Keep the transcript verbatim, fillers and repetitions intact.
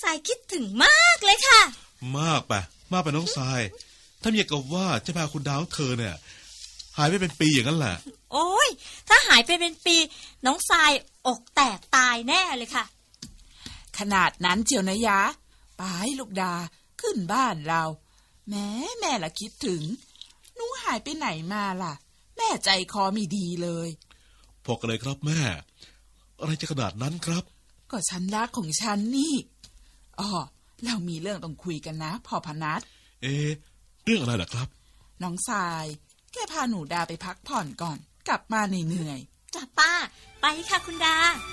ายคิดถึงมากเลยค่ะมากไปมากไปน้องทรายถ้ามีกับว่าจะพาคุณดาวเธอเนี่ยหายไปเป็นปีอย่างนั้นแหละโอ้ยถ้าหายไปเป็นปีน้องทรายอกแตกตายแน่เลยค่ะขนาดนั้นเจียวนะยะไปลูกดาขึ้นบ้านเราแม่แม่ละคิดถึงหนูหายไปไหนมาล่ะแม่ใจคอไม่ดีเลยพอกันเลยครับแม่อะไรจะขนาดนั้นครับก็ฉันรักของฉันนี่อ๋อเรามีเรื่องต้องคุยกันนะพ่อพนัสเอ๊ะเรื่องอะไรล่ะครับน้องทรายแกพาหนูดาไปพักผ่อนก่อนกลับมาเหนื่อยจ้ะป้าไปค่ะคุณดา